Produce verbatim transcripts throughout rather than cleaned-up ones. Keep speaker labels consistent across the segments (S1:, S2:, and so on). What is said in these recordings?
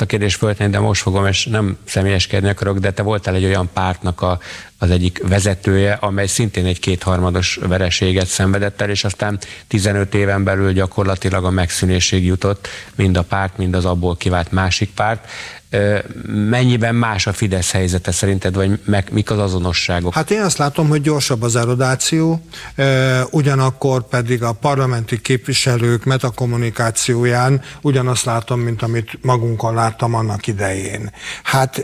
S1: a kérdést föltenni, de most fogom, és nem személyeskedni akarok, de te voltál egy olyan pártnak a, az egyik vezetője, amely szintén egy kétharmados vereséget szenvedett el, és aztán tizenöt éven belül gyakorlatilag a megszűnésig jutott mind a párt, mind az abból kivált másik párt. Mennyiben más a Fidesz helyzete szerinted, vagy meg, mik az azonosságok?
S2: Hát én azt látom, hogy gyorsabb az erodáció, ugyanakkor pedig a parlamenti képviselők metakommunikációján ugyanazt látom, mint amit magunkon láttam annak idején. Hát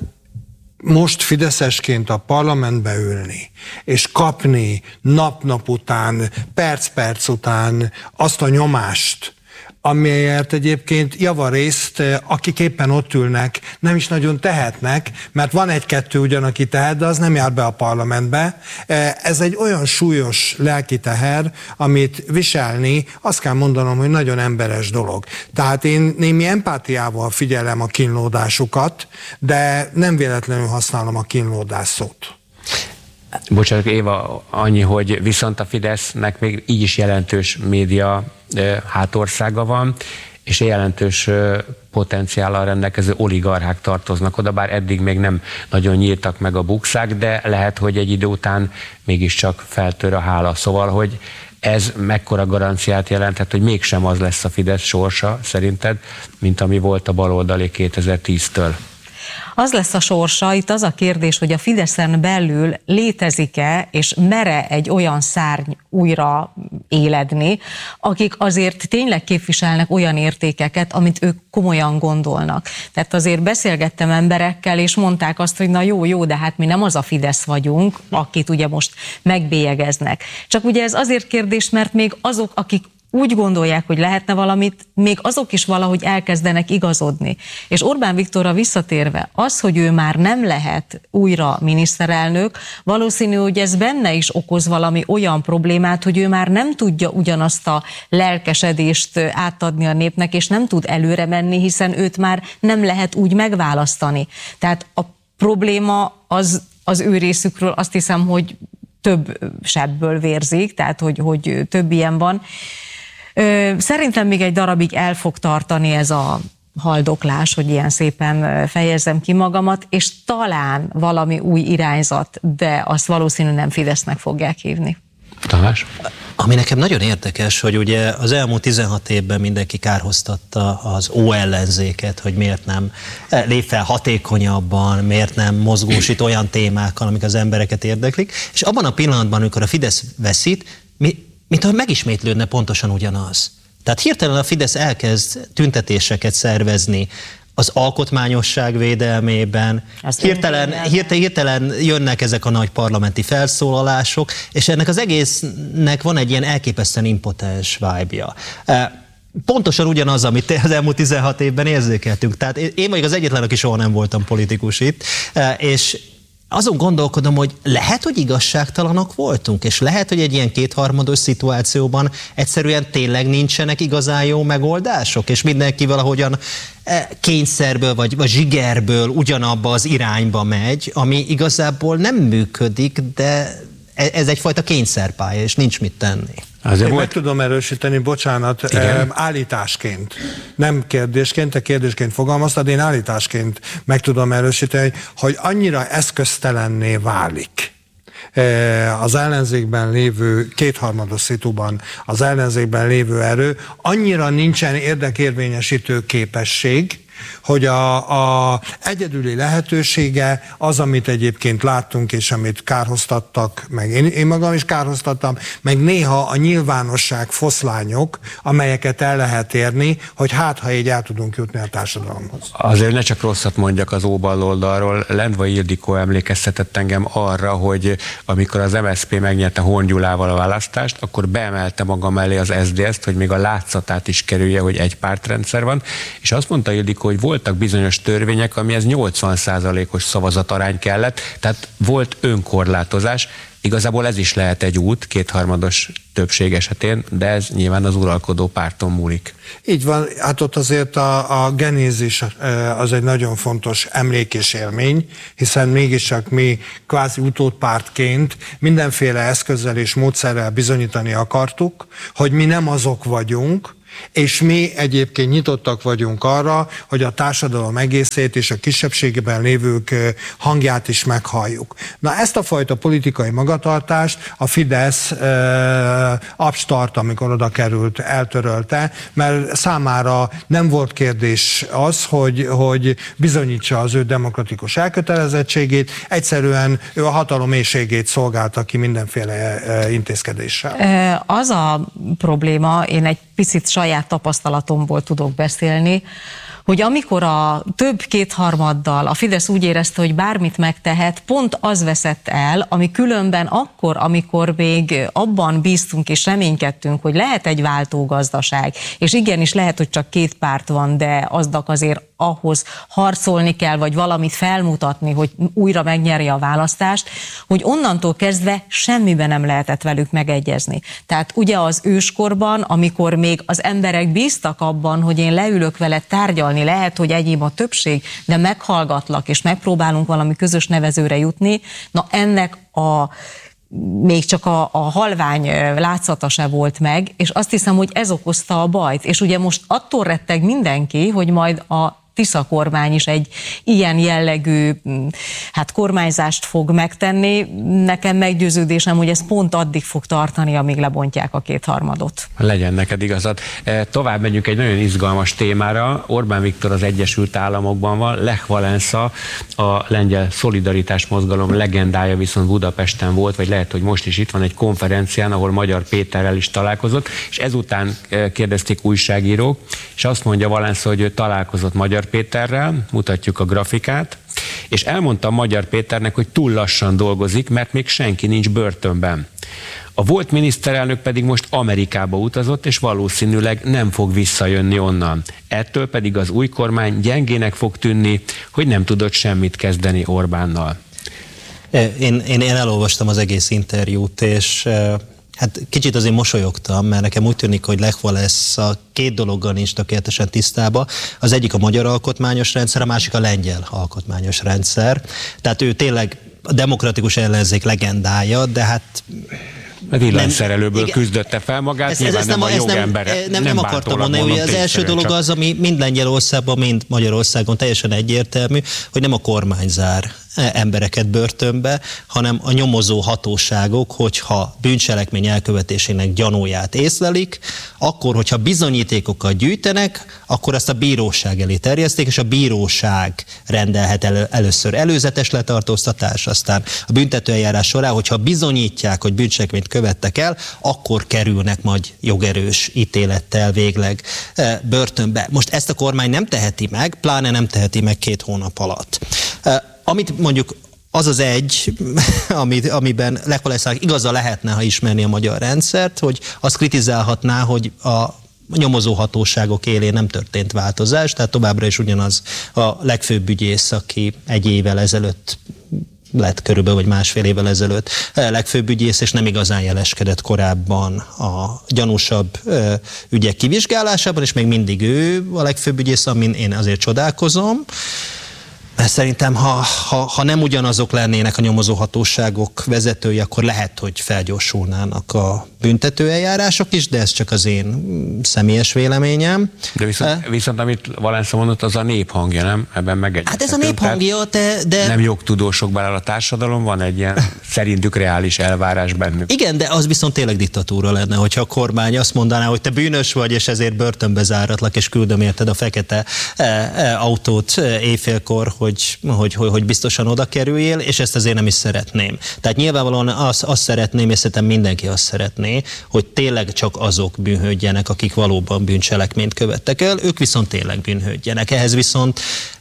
S2: most fideszesként a parlamentbe ülni, és kapni nap-nap után, perc-perc után azt a nyomást, amelyért egyébként javarészt, akik éppen ott ülnek, nem is nagyon tehetnek, mert van egy-kettő ugyan, aki tehet, de az nem jár be a parlamentbe. Ez egy olyan súlyos lelki teher, amit viselni, azt kell mondanom, hogy nagyon emberes dolog. Tehát én némi empátiával figyelem a kínlódásukat, de nem véletlenül használom a kínlódás szót.
S1: Bocsánat, Éva, annyi, hogy viszont a Fidesznek még így is jelentős média hátországa van, és jelentős potenciállal rendelkező oligarchák tartoznak oda, bár eddig még nem nagyon nyíltak meg a bukszák, de lehet, hogy egy idő után mégiscsak feltör a hála. Szóval, hogy ez mekkora garanciát jelenthet, hogy mégsem az lesz a Fidesz sorsa szerinted, mint ami volt a baloldali kétezer-tíztől?
S3: Az lesz a sorsa, itt az a kérdés, hogy a Fideszen belül létezik-e és mere egy olyan szárny újra éledni, akik azért tényleg képviselnek olyan értékeket, amit ők komolyan gondolnak. Tehát azért beszélgettem emberekkel, és mondták azt, hogy na jó, jó, de hát mi nem az a Fidesz vagyunk, akit ugye most megbélyegeznek. Csak ugye ez azért kérdés, mert még azok, akik úgy gondolják, hogy lehetne valamit, még azok is valahogy elkezdenek igazodni. És Orbán Viktorra visszatérve, az, hogy ő már nem lehet újra miniszterelnök, valószínű, hogy ez benne is okoz valami olyan problémát, hogy ő már nem tudja ugyanazt a lelkesedést átadni a népnek, és nem tud előre menni, hiszen őt már nem lehet úgy megválasztani. Tehát a probléma az, az ő részükről azt hiszem, hogy több sebből vérzik, tehát hogy, hogy több ilyen van. Szerintem még egy darabig el fog tartani ez a haldoklás, hogy ilyen szépen fejezzem ki magamat, és talán valami új irányzat, de azt valószínűleg nem Fidesznek fogják hívni.
S1: Tamás?
S4: Ami nekem nagyon érdekes, hogy ugye az elmúlt tizenhat évben mindenki kárhoztatta az ó-ellenzéket, hogy miért nem lép fel hatékonyabban, miért nem mozgósít olyan témákkal, amik az embereket érdeklik, és abban a pillanatban, amikor a Fidesz veszít, mi mint ahogy megismétlődne pontosan ugyanaz. Tehát hirtelen a Fidesz elkezd tüntetéseket szervezni az alkotmányosság védelmében, hirtelen, hirtelen, hirtelen jönnek ezek a nagy parlamenti felszólalások, és ennek az egésznek van egy ilyen elképesztően impotens vibe-ja. Pontosan ugyanaz, amit az elmúlt tizenhat évben érzékeltünk. Tehát én vagyok az egyetlen, aki soha nem voltam politikus itt, és azon gondolkodom, hogy lehet, hogy igazságtalanok voltunk, és lehet, hogy egy ilyen kétharmados szituációban egyszerűen tényleg nincsenek igazán jó megoldások, és mindenki valahogyan kényszerből vagy, vagy zsigerből ugyanabba az irányba megy, ami igazából nem működik, de ez egyfajta kényszerpálya, és nincs mit tenni.
S2: Azért Én volt... meg tudom erősíteni, bocsánat, Igen. állításként, nem kérdésként, te kérdésként fogalmaztad, én állításként meg tudom erősíteni, hogy annyira eszköztelenné válik az ellenzékben lévő, kétharmados szituban az ellenzékben lévő erő, annyira nincsen érdekérvényesítő képesség, hogy a, a egyedüli lehetősége az, amit egyébként láttunk, és amit kárhoztattak, meg én, én magam is kárhoztattam, meg néha a nyilvánosság foszlányok, amelyeket el lehet érni, hogy hát, ha így el tudunk jutni a társadalomhoz.
S1: Azért ne csak rosszat mondjak az óbal oldalról, Lendvai Ildikó emlékeztetett engem arra, hogy amikor az em es zé pé megnyerte Horn Gyulával a választást, akkor beemelte maga mellé az es zé dé es-t, hogy még a látszatát is kerülje, hogy egy pártrendszer van, és azt mondta Ildikó, hogy voltak bizonyos törvények, amihez nyolcvan százalékos szavazatarány kellett, tehát volt önkorlátozás. Igazából ez is lehet egy út, kétharmados többség esetén, de ez nyilván az uralkodó párton múlik.
S2: Így van, hát ott azért a, a genézis az egy nagyon fontos emlék és élmény, hiszen mégiscsak mi kvázi utódpártként mindenféle eszközzel és módszerrel bizonyítani akartuk, hogy mi nem azok vagyunk, És mi egyébként nyitottak vagyunk arra, hogy a társadalom egészét és a kisebbségben lévők hangját is meghalljuk. Na ezt a fajta politikai magatartást a Fidesz eh, abstart, amikor oda került, eltörölte, mert számára nem volt kérdés az, hogy, hogy bizonyítsa az ő demokratikus elkötelezettségét, egyszerűen ő a hatalom mélységét szolgálta ki mindenféle eh, intézkedéssel.
S3: Az a probléma, én egy picit saját tapasztalatomból tudok beszélni, hogy amikor a több kétharmaddal a Fidesz úgy érezte, hogy bármit megtehet, pont az veszett el, ami különben akkor, amikor még abban bíztunk és reménykedtünk, hogy lehet egy váltógazdaság, és igenis lehet, hogy csak két párt van, de aznak azért ahhoz harcolni kell, vagy valamit felmutatni, hogy újra megnyerje a választást, hogy onnantól kezdve semmiben nem lehetett velük megegyezni. Tehát ugye az őskorban, amikor még az emberek bíztak abban, hogy én leülök vele tárgyalni, lehet, hogy egyéb a többség, de meghallgatlak, és megpróbálunk valami közös nevezőre jutni, na ennek a még csak a, a halvány látszata se volt meg, és azt hiszem, hogy ez okozta a bajt. És ugye most attól retteg mindenki, hogy majd a Tisza kormány is egy ilyen jellegű hát kormányzást fog megtenni. Nekem meggyőződésem, hogy ez pont addig fog tartani, amíg lebontják a kétharmadot.
S1: Legyen neked igazad. Tovább megyünk egy nagyon izgalmas témára. Orbán Viktor az Egyesült Államokban van, Lech Wałęsa, a lengyel szolidaritás mozgalom legendája viszont Budapesten volt, vagy lehet, hogy most is itt van egy konferencián, ahol Magyar Péterrel is találkozott, és ezután kérdezték újságírók, és azt mondja Wałęsa, hogy ő találkozott Magyar Péterrel, mutatjuk a grafikát, és elmondta Magyar Péternek, hogy túl lassan dolgozik, mert még senki nincs börtönben. A volt miniszterelnök pedig most Amerikába utazott, és valószínűleg nem fog visszajönni onnan. Ettől pedig az új kormány gyengének fog tűnni, hogy nem tudott semmit kezdeni Orbánnal.
S4: Én, én, én elolvastam az egész interjút, és hát kicsit azért mosolyogtam, mert nekem úgy tűnik, hogy Lech Wałęsa két dologgal nincs tökéletesen tisztába. Az egyik a magyar alkotmányos rendszer, a másik a lengyel alkotmányos rendszer. Tehát ő tényleg a demokratikus ellenzék legendája, de hát...
S1: A villanyszerelőből küzdötte fel magát,
S4: ez,
S1: nyilván ez nem, nem a jogember.
S4: Nem, nem, nem akartam mondani, hogy az első dolog csak az, ami mind Lengyelországban, mind Magyarországon teljesen egyértelmű, hogy nem a kormány zár embereket börtönbe, hanem a nyomozó hatóságok, hogyha bűncselekmény elkövetésének gyanúját észlelik, akkor, hogyha bizonyítékokat gyűjtenek, akkor azt a bíróság elé terjeszték, és a bíróság rendelhet elő, először előzetes letartóztatás, aztán a büntetőeljárás során, hogyha bizonyítják, hogy bűncselekményt követtek el, akkor kerülnek majd jogerős ítélettel végleg börtönbe. Most ezt a kormány nem teheti meg, pláne nem teheti meg két hónap alatt. Amit mondjuk az az egy, amit, amiben Lech Wałęsának igaza lehetne, ha ismerni a magyar rendszert, hogy azt kritizálhatná, hogy a nyomozóhatóságok élén nem történt változás, tehát továbbra is ugyanaz a legfőbb ügyész, aki egy évvel ezelőtt lett körülbelül, vagy másfél évvel ezelőtt legfőbb ügyész, és nem igazán jeleskedett korábban a gyanúsabb ügyek kivizsgálásában, és még mindig ő a legfőbb ügyész, amin én azért csodálkozom. Mert szerintem, ha, ha, ha nem ugyanazok lennének a nyomozóhatóságok vezetői, akkor lehet, hogy felgyorsulnának a büntetőeljárások is, de ez csak az én személyes véleményem.
S1: De viszont, viszont amit Wałęsa mondott, az a néphangja, nem? Ebben megegyezhetünk.
S4: Hát ez a néphangja, de, de...
S1: Nem jogtudósokban áll a társadalom, van egy ilyen szerintük reális elvárás bennük.
S4: Igen, de az viszont tényleg diktatúra lenne, hogyha a kormány azt mondaná, hogy te bűnös vagy, és ezért börtönbe záratlak, és küldöm érted a fekete e, e, autót e, éjfélkor, hogy, hogy, hogy, hogy biztosan oda kerüljél, és ezt azért nem is szeretném. Tehát nyilvánvalóan azt, azt szeretném, és szerintem mindenki azt szeretné, hogy tényleg csak azok bűnhődjenek, akik valóban bűncselekményt követtek el, ők viszont tényleg bűnhődjenek. Ehhez viszont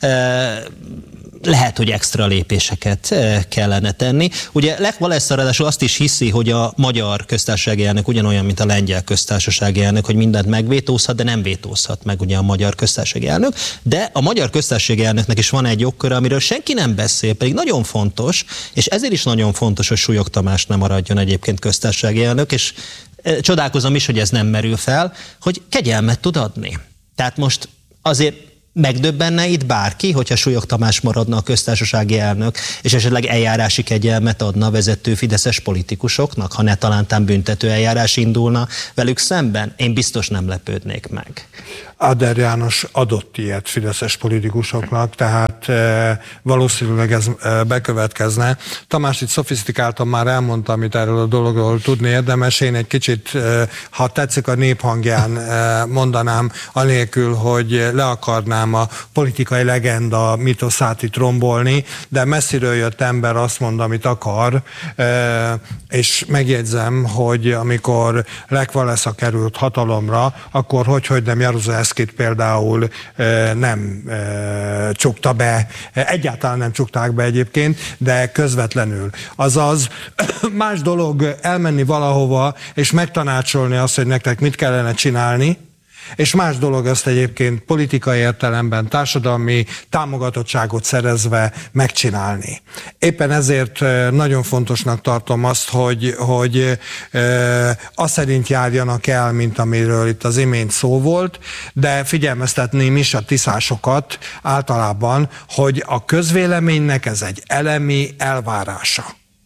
S4: e, lehet, hogy extra lépéseket kellene tenni. Ugye Lech Wałęsa ráadásul azt is hiszi, hogy a magyar köztársasági elnök ugyanolyan, mint a lengyel köztársasági elnök, hogy mindent megvétózhat, de nem vétózhat meg ugye a magyar köztársasági elnök. De a magyar köztársasági elnöknek is van egy jogköre, amiről senki nem beszél, pedig nagyon fontos, és ezért is nagyon fontos, hogy Súlyog Tamás nem maradjon egyébként köztársasági elnök, és csodálkozom is, hogy ez nem merül fel, hogy kegyelmet tud adni. Tehát most azért megdöbbenne itt bárki, hogyha Súlyog Tamás maradna a köztársasági elnök, és esetleg eljárási kegyelmet adna a vezető fideszes politikusoknak, ha ne talántán büntető eljárás indulna velük szemben? Én biztos nem lepődnék meg.
S2: Áder János adott ilyet fideszes politikusoknak, tehát e, valószínűleg ez e, bekövetkezne. Tamás itt szofisztikáltan már elmondta, amit erről a dologról tudni érdemes. Én egy kicsit, e, ha tetszik, a néphangján e, mondanám, anélkül, hogy le akarnám a politikai legenda mitoszát itt rombolni, de messziről jött ember azt mond, amit akar, e, és megjegyzem, hogy amikor Lech Walesa került hatalomra, akkor hogy, hogy nem Jaruzelszkit például e, nem e, csukta be, egyáltalán nem csukták be egyébként, de közvetlenül. Azaz más dolog elmenni valahova, és megtanácsolni azt, hogy nektek mit kellene csinálni, és más dolog ezt egyébként politikai értelemben, társadalmi támogatottságot szerezve megcsinálni. Éppen ezért nagyon fontosnak tartom azt, hogy, hogy e, azt szerint járjanak el, mint amiről itt az imént szó volt, de figyelmeztetném is a tiszásokat általában, hogy a közvéleménynek ez egy elemi elvárása.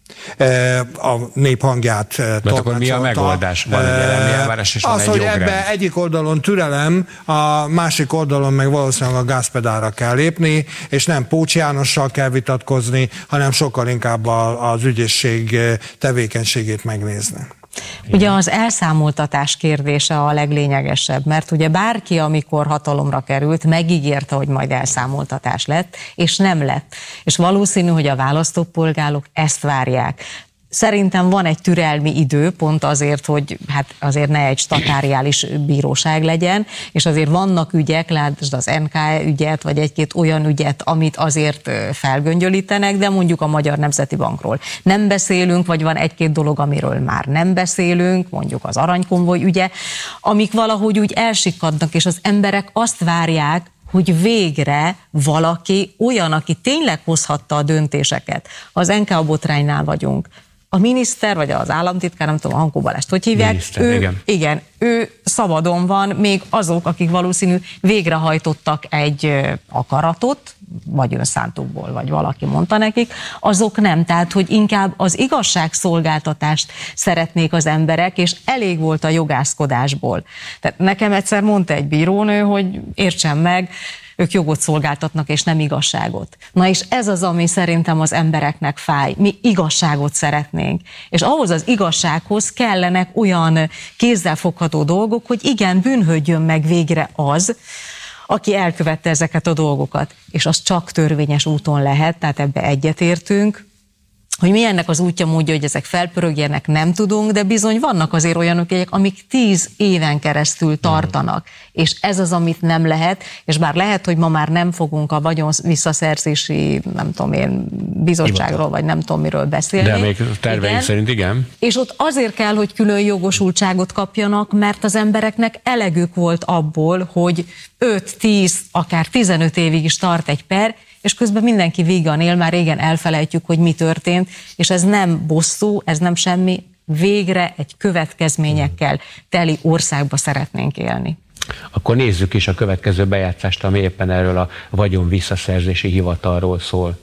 S2: A néphangját
S1: tolmácsolta. Akkor mi a megoldás? Van egy elemi elvárás, és van egy jogrend. Az, hogy ebbe egyik oldalon türelem, a másik oldalon meg valószínűleg a gázpedálra kell lépni, és nem Pócs Jánossal kell vitatkozni, hanem sokkal inkább az ügyészség tevékenységét megnézni.
S3: Ugye az elszámoltatás kérdése a leglényegesebb, mert ugye bárki, amikor hatalomra került, megígérte, hogy majd elszámoltatás lett, és nem lett. És valószínű, hogy a választópolgárok ezt várják. Szerintem van egy türelmi idő, pont azért, hogy hát azért ne egy statáriális bíróság legyen, és azért vannak ügyek, lásd az en ká ügyet, vagy egy-két olyan ügyet, amit azért felgöngyölítenek, de mondjuk a Magyar Nemzeti Bankról nem beszélünk, vagy van egy-két dolog, amiről már nem beszélünk, mondjuk az aranykonvoj ügye, amik valahogy úgy elsikadnak, és az emberek azt várják, hogy végre valaki olyan, aki tényleg hozhatta a döntéseket. Az en ká botránynál vagyunk. A miniszter, vagy az államtitkár, nem tudom, a Hankó Balást, hogy hívják?
S1: Miniszter,
S3: ő,
S1: igen.
S3: igen, ő szabadon van, még azok, akik valószínű végrehajtottak egy akaratot, vagy önszántukból, vagy valaki mondta nekik, azok nem. Tehát, hogy inkább az igazságszolgáltatást szeretnék az emberek, és elég volt a jogászkodásból. Tehát nekem egyszer mondta egy bírónő, hogy értsem meg, ők jogot szolgáltatnak, és nem igazságot. Na és ez az, ami szerintem az embereknek fáj. Mi igazságot szeretnénk. És ahhoz az igazsághoz kellenek olyan kézzelfogható dolgok, hogy igen, bűnhődjön meg végre az, aki elkövette ezeket a dolgokat. És az csak törvényes úton lehet, tehát ebbe egyetértünk. Hogy mi ennek az útja, módja, hogy ezek felpörögjenek, nem tudunk, de bizony vannak azért olyanok, amik tíz éven keresztül tartanak, és ez az, amit nem lehet, és bár lehet, hogy ma már nem fogunk a vagyon visszaszerzési, nem tudom én, bizottságról, vagy nem tudom miről beszélni.
S1: De még terveink szerint igen.
S3: És ott azért kell, hogy külön jogosultságot kapjanak, mert az embereknek elegük volt abból, hogy öt, tíz, akár tizenöt évig is tart egy per, és közben mindenki vígan él, már régen elfelejtjük, hogy mi történt, és ez nem bosszú, ez nem semmi, végre egy következményekkel teli országba szeretnénk élni.
S1: Akkor nézzük is a következő bejátszást, ami éppen erről a vagyon visszaszerzési hivatalról szól.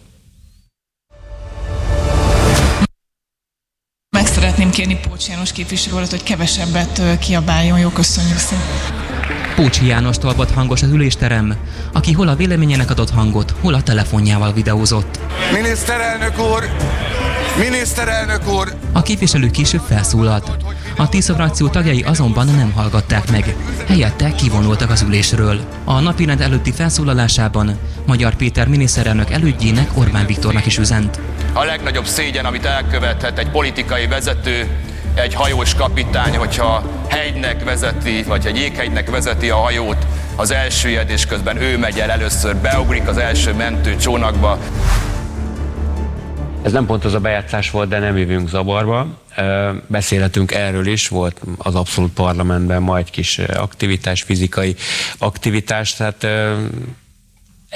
S5: Meg szeretném kérni Pócs János képviselő urat, hogy kevesebbet kiabáljon. Jó, köszönjük szépen.
S6: Pócsi Jánost hallott hangos az ülésterem, aki hol a véleményének adott hangot, hol a telefonjával videózott.
S7: Miniszterelnök úr! Miniszterelnök úr!
S6: A képviselő később felszólalt. A TISZA frakció tagjai azonban nem hallgatták meg, helyette kivonultak az ülésről. A napirend előtti felszólalásában Magyar Péter miniszterelnök elődjének, Orbán Viktornak is üzent.
S7: A legnagyobb szégyen, amit elkövethet egy politikai vezető, egy hajós kapitány, hogyha hegynek vezeti, vagy egy jéghegynek vezeti a hajót, az elsüllyedés közben ő megy el először, beugrik az első mentőcsónakba.
S1: Ez nem pont az a bejátszás volt, de nem jövünk zavarba. Beszélhetünk erről is, volt az Abszolút Parlamentben majd kis aktivitás, fizikai aktivitás, tehát egy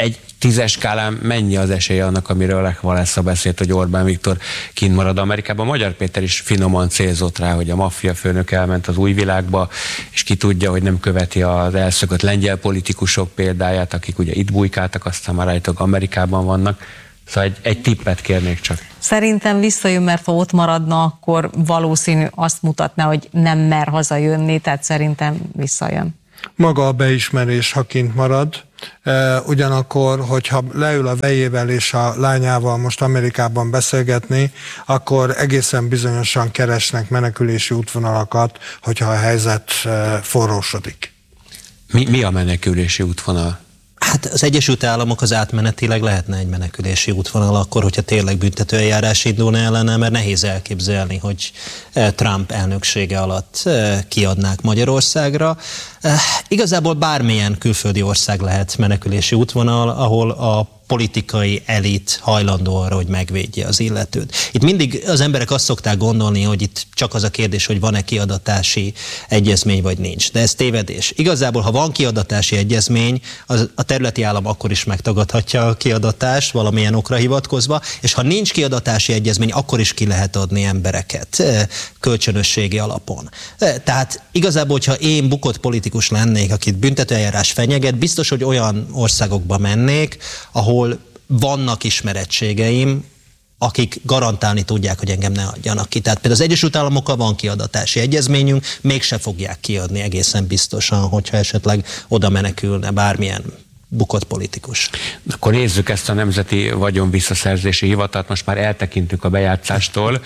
S1: Tízes skálán mennyi az esélye annak, amiről Lech Walesa beszélt, hogy Orbán Viktor kint marad Amerikában? Magyar Péter is finoman célzott rá, hogy a maffia főnök elment az új világba, és ki tudja, hogy nem követi az elszökött lengyel politikusok példáját, akik ugye itt bujkáltak, aztán már állítólag Amerikában vannak. Szóval egy, egy tippet kérnék csak.
S3: Szerintem visszajön, mert ha ott maradna, akkor valószínű azt mutatná, hogy nem mer hazajönni, tehát szerintem visszajön.
S2: Maga a beismerés, ha kint marad, ugyanakkor, hogyha leül a vejével és a lányával most Amerikában beszélgetni, akkor egészen bizonyosan keresnek menekülési útvonalakat, hogyha a helyzet forrósodik.
S1: Mi, mi a menekülési útvonal?
S4: Hát az Egyesült Államok az átmenetileg lehetne egy menekülési útvonal akkor, hogyha tényleg büntetőeljárás indulna ellene, mert nehéz elképzelni, hogy Trump elnöksége alatt kiadnák Magyarországra. Igazából bármilyen külföldi ország lehet menekülési útvonal, ahol a politikai elit hajlandó arra, hogy megvédje az illetőt. Itt mindig az emberek azt szokták gondolni, hogy itt csak az a kérdés, hogy van-e kiadatási egyezmény, vagy nincs. De ez tévedés. Igazából, ha van kiadatási egyezmény, az a területi állam akkor is megtagadhatja a kiadatást, valamilyen okra hivatkozva, és ha nincs kiadatási egyezmény, akkor is ki lehet adni embereket kölcsönösségi alapon. Tehát igazából, hogyha én bukott politikus lennék, akit büntetőeljárás fenyeget, biztos, hogy olyan országokba mennék, ahol vannak ismerettségeim, akik garantálni tudják, hogy engem ne adjanak ki. Tehát például az Egyesült Államokkal van kiadatási egyezményünk, mégse fogják kiadni egészen biztosan, hogyha esetleg oda menekülne bármilyen bukott politikus.
S1: Akkor nézzük ezt a Nemzeti Vagyonvisszaszerzési Hivatalt, most már eltekintünk a bejátszástól.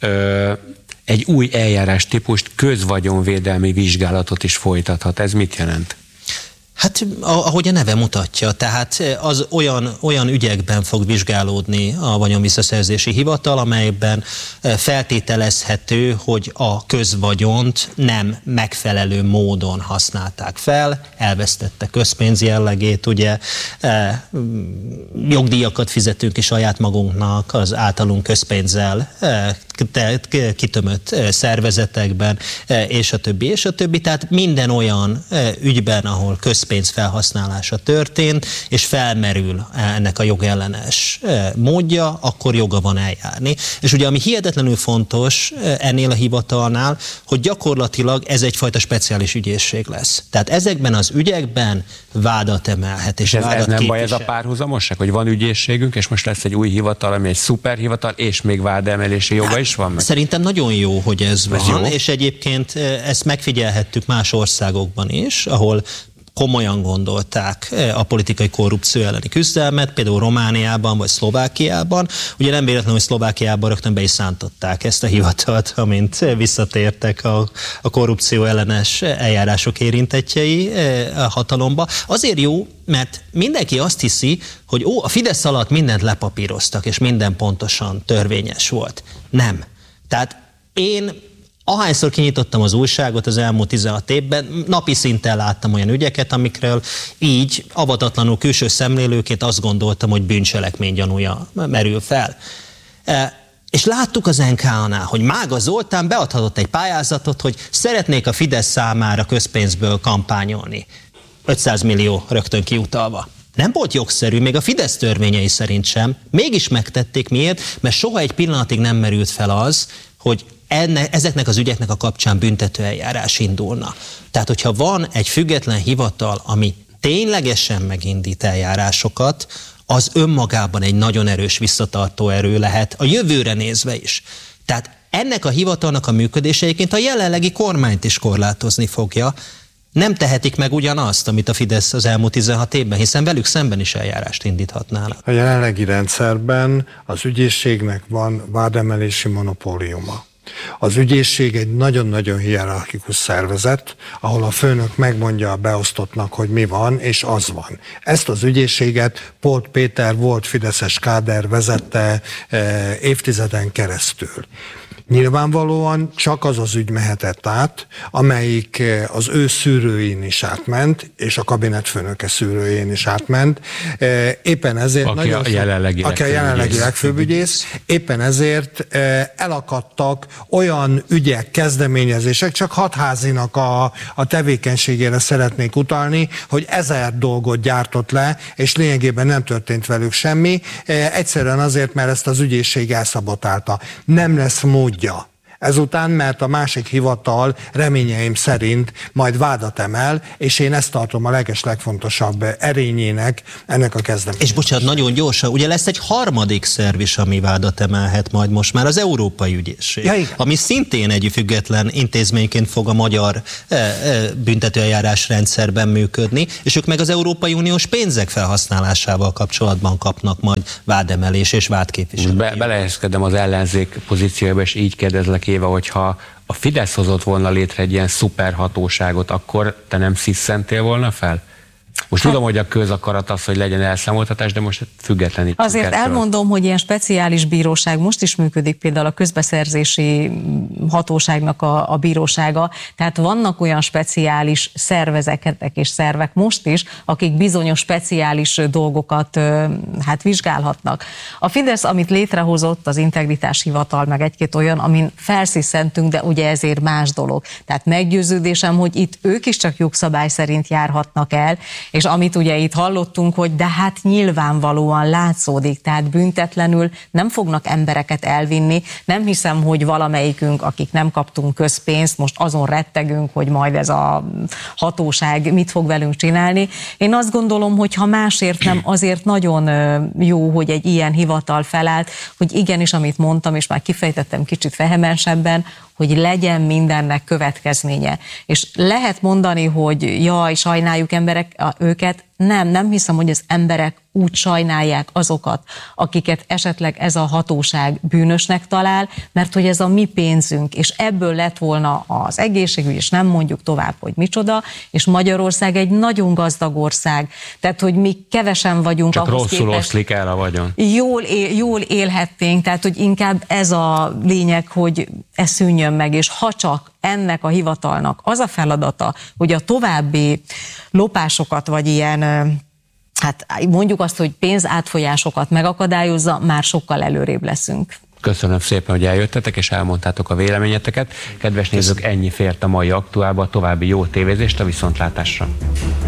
S1: Ö, egy új eljárás típust, közvagyonvédelmi vizsgálatot is folytathat. Ez mit jelent?
S4: Hát ahogy a neve mutatja, tehát az olyan, olyan ügyekben fog vizsgálódni a Vagyonvisszaszerzési Hivatal, amelyben feltételezhető, hogy a közvagyont nem megfelelő módon használták fel, elvesztette közpénz jellegét, ugye jogdíjakat fizetünk ki saját magunknak az általunk közpénzzel kitömött szervezetekben, és a többi, és a többi. Tehát minden olyan ügyben, ahol közpénz felhasználása történt, és felmerül ennek a jogellenes módja, akkor joga van eljárni. És ugye ami hihetetlenül fontos ennél a hivatalnál, hogy gyakorlatilag ez egyfajta speciális ügyészség lesz. Tehát ezekben az ügyekben vádat emelhet. És,
S1: és ez,
S4: vádat
S1: ez nem
S4: képvisel.
S1: baj, ez a párhuzamosság, hogy van ügyészségünk, és most lesz egy új hivatal, ami egy szuperhivatal, és még vádemelési joga is van meg?
S4: Szerintem nagyon jó, hogy ez, ez van,
S1: jó.
S4: És egyébként ezt megfigyelhettük más országokban is, ahol komolyan gondolták a politikai korrupció elleni küzdelmet, például Romániában vagy Szlovákiában. Ugye nem véletlenül, hogy Szlovákiában rögtön be is szántották ezt a hivatalt, amint visszatértek a, a korrupció ellenes eljárások érintettjei a hatalomba. Azért jó, mert mindenki azt hiszi, hogy ó, a Fidesz alatt mindent lepapíroztak, és minden pontosan törvényes volt. Nem. Tehát én ahányszor kinyitottam az újságot az elmúlt tizenhat évben, napi szinten láttam olyan ügyeket, amikről így avatatlanul külső szemlélőként azt gondoltam, hogy bűncselekmény gyanúja merül fel. E, és láttuk az en ká á-nál, hogy Mága Zoltán beadhatott egy pályázatot, hogy szeretnék a Fidesz számára közpénzből kampányolni. ötszáz millió rögtön kiutalva. Nem volt jogszerű, még a Fidesz törvényei szerint sem. Mégis megtették. Miért? Mert soha egy pillanatig nem merült fel az, hogy enne, ezeknek az ügyeknek a kapcsán büntetőeljárás indulna. Tehát, hogyha van egy független hivatal, ami ténylegesen megindít eljárásokat, az önmagában egy nagyon erős visszatartó erő lehet, a jövőre nézve is. Tehát ennek a hivatalnak a működése egyébként a jelenlegi kormányt is korlátozni fogja. Nem tehetik meg ugyanazt, amit a Fidesz az elmúlt tizenhat évben, hiszen velük szemben is eljárást indíthatnának.
S2: A jelenlegi rendszerben az ügyészségnek van vádemelési monopóliuma. Az ügyészség egy nagyon-nagyon hierarchikus szervezet, ahol a főnök megmondja a beosztottnak, hogy mi van, és az van. Ezt az ügyészséget Polt Péter volt fideszes káder vezette eh, évtizeden keresztül. Nyilvánvalóan csak az az ügy mehetett át, amelyik az ő szűrőjén is átment, és a kabinetfőnöke szűrőjén is átment. Éppen ezért...
S1: Aki
S2: nagyon
S1: a jelenlegi,
S2: aki a jelenlegi legfőbb ügyész. Éppen ezért elakadtak olyan ügyek, kezdeményezések, csak Hatházinak a, a tevékenységére szeretnék utalni, hogy ezer dolgot gyártott le, és lényegében nem történt velük semmi. Egyszerűen azért, mert ezt az ügyészség elszabotálta. Nem lesz módja ezután, mert a másik hivatal reményeim szerint majd vádat emel, és én ezt tartom a leges legfontosabb erényének ennek a kezdeményezésnek.
S4: És bocsánat, nagyon gyorsan, ugye lesz egy harmadik szerv is, ami vádat emelhet majd most már, az Európai Ügyészség, ja, ami szintén egy független intézményként fog a magyar e, e, büntetőeljárás rendszerben működni, és ők meg az Európai Uniós pénzek felhasználásával kapcsolatban kapnak majd vádemelés és vádképviselő.
S1: Be, belehelyezkedem az ellenzék pozíciójába, és így kérdezlek, Éva, hogyha a Fidesz hozott volna létre egy ilyen szuperhatóságot, akkor te nem sziszentél volna fel? Most hát, tudom, hogy a közakarat az, hogy legyen elszámoltatás, de most függetlenítsük.
S3: Azért ettől. Elmondom, hogy ilyen speciális bíróság most is működik, például a közbeszerzési hatóságnak a, a bírósága, tehát vannak olyan speciális szervezetek és szervek most is, akik bizonyos speciális dolgokat hát vizsgálhatnak. A Fidesz, amit létrehozott, az Integritás Hivatal, meg egy-két olyan, amin felsziszentünk, de ugye ezért más dolog. Tehát meggyőződésem, hogy itt ők is csak jogszabály szerint járhatnak el, és amit ugye itt hallottunk, hogy de hát nyilvánvalóan látszódik, tehát büntetlenül nem fognak embereket elvinni. Nem hiszem, hogy valamelyikünk, akik nem kaptunk közpénzt, most azon rettegünk, hogy majd ez a hatóság mit fog velünk csinálni. Én azt gondolom, hogy ha másért nem, azért nagyon jó, hogy egy ilyen hivatal felállt, hogy igenis, amit mondtam, és már kifejtettem kicsit vehemensebben, hogy legyen mindennek következménye. És lehet mondani, hogy jaj, sajnáljuk emberek őket, nem, nem hiszem, hogy az emberek úgy sajnálják azokat, akiket esetleg ez a hatóság bűnösnek talál, mert hogy ez a mi pénzünk, és ebből lett volna az egészségügy, és nem mondjuk tovább, hogy micsoda, és Magyarország egy nagyon gazdag ország, tehát hogy mi kevesen vagyunk.
S1: Csak
S3: ahhoz
S1: rosszul
S3: képest,
S1: oszlik el a vagyon.
S3: Jól, él, jól élhetnénk, tehát hogy inkább ez a lényeg, hogy ez szűnjön meg, és ha csak ennek a hivatalnak az a feladata, hogy a további lopásokat, vagy ilyen, hát mondjuk azt, hogy pénzátfolyásokat megakadályozza, már sokkal előrébb leszünk.
S1: Köszönöm szépen, hogy eljöttetek, és elmondtátok a véleményeteket. Kedves nézők, ennyi fért a mai Aktuálba, további jó tévézést, a viszontlátásra.